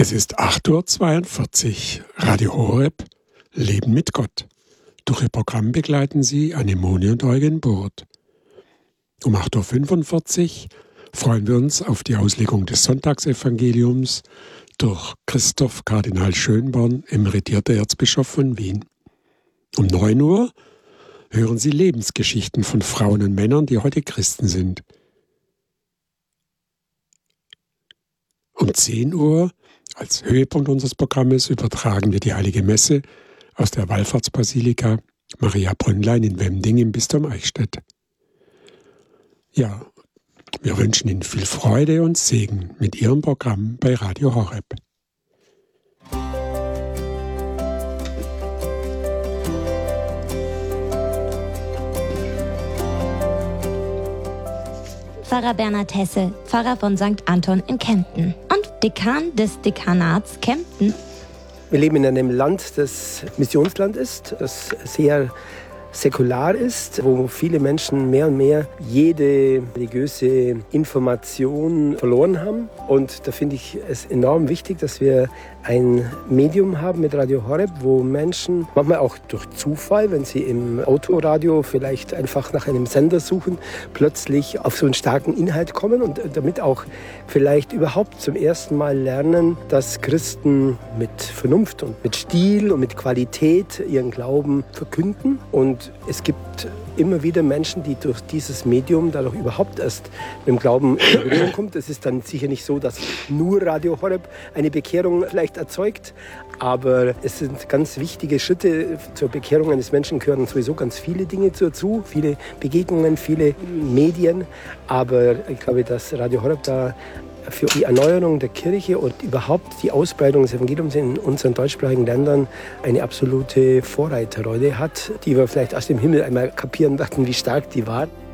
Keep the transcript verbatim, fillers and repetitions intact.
Es ist acht Uhr zweiundvierzig, Radio Horeb, Leben mit Gott. Durch Ihr Programm begleiten Sie Anemone und Eugen Burt. Um acht Uhr fünfundvierzig freuen wir uns auf die Auslegung des Sonntagsevangeliums durch Christoph Kardinal Schönborn, emeritierter Erzbischof von Wien. Um neun Uhr hören Sie Lebensgeschichten von Frauen und Männern, die heute Christen sind. Um zehn Uhr, als Höhepunkt unseres Programmes, übertragen wir die Heilige Messe aus der Wallfahrtsbasilika Maria Brünnlein in Wemding im Bistum Eichstätt. Ja, wir wünschen Ihnen viel Freude und Segen mit Ihrem Programm bei Radio Horeb. Pfarrer Bernhard Hesse, Pfarrer von Sankt Anton in Kempten und Dekan des Dekanats Kempten. Wir leben in einem Land, das Missionsland ist, das sehr säkular ist, wo viele Menschen mehr und mehr jede religiöse Information verloren haben. Und da finde ich es enorm wichtig, dass wir ein Medium haben mit Radio Horeb, wo Menschen manchmal auch durch Zufall, wenn sie im Autoradio vielleicht einfach nach einem Sender suchen, plötzlich auf so einen starken Inhalt kommen und damit auch vielleicht überhaupt zum ersten Mal lernen, dass Christen mit Vernunft und mit Stil und mit Qualität ihren Glauben verkünden. Und es gibt immer wieder Menschen, die durch dieses Medium dadurch überhaupt erst mit dem Glauben in Berührung kommt. Es ist dann sicher nicht so, dass nur Radio Horeb eine Bekehrung vielleicht erzeugt, aber es sind ganz wichtige Schritte zur Bekehrung eines Menschen, gehören sowieso ganz viele Dinge dazu, viele Begegnungen, viele Medien, aber ich glaube, dass Radio Horeb da für die Erneuerung der Kirche und überhaupt die Ausbreitung des Evangeliums in unseren deutschsprachigen Ländern eine absolute Vorreiterrolle hat, die wir vielleicht aus dem Himmel einmal kapieren dachten, wie stark die war.